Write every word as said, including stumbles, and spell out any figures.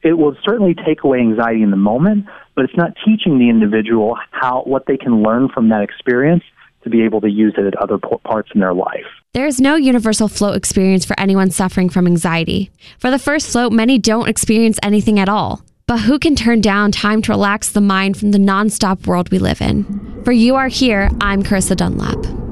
it will certainly take away anxiety in the moment, but it's not teaching the individual how what they can learn from that experience to be able to use it at other parts in their life. There is no universal float experience for anyone suffering from anxiety. For the first float, many don't experience anything at all. But who can turn down time to relax the mind from the nonstop world we live in? For You Are Here, I'm Carissa Dunlap.